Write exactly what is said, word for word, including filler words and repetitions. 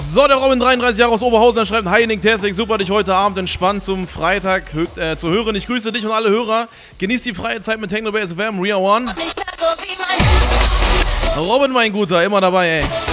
So, der Robin, dreiunddreißig Jahre aus Oberhausen, der schreibt: Hi Nick Tersig, super dich heute Abend entspannt zum Freitag hö äh, zu hören. Ich grüße dich und alle Hörer. Genießt die freie Zeit mit Techno Base F M, Ria One. Robin, mein Guter, immer dabei, ey.